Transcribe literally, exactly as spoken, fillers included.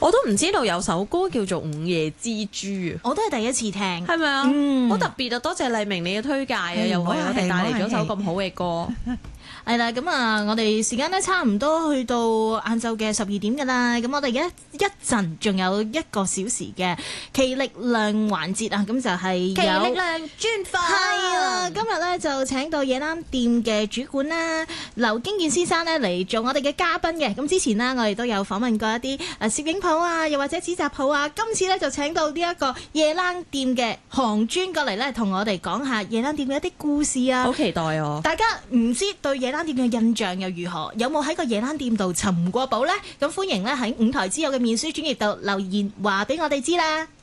我都唔知道有首歌叫做《午夜之珠》啊， 我都係第一次聽， 係咪啊？好、嗯、特別啊！多謝麗明你嘅推介啊， 嗯、 又為我哋帶嚟咗首咁好嘅歌。 係啦，咁啊，我哋時間咧差唔多去到晏晝嘅十二點噶啦，咁我哋而家一陣仲有一個小時嘅奇力量環節啊，咁就係有奇力量專訪。 係啊，今日咧就請到野攬店嘅主管啦，劉經健先生咧嚟做我哋嘅嘉賓嘅。咁之前呢，我哋都有訪問過一啲誒攝影鋪啊，又或者紙紮鋪啊，今次咧就請到呢一個野攬店嘅行專過嚟咧，同我哋講下野攬店嘅一啲故事啊。 好期待哦！ 大家唔知對野攬店嘅印象又如何？有冇喺個野攬店度尋過寶呢？咁歡迎咧喺五台之友嘅面書專頁度留言話俾我哋知啦。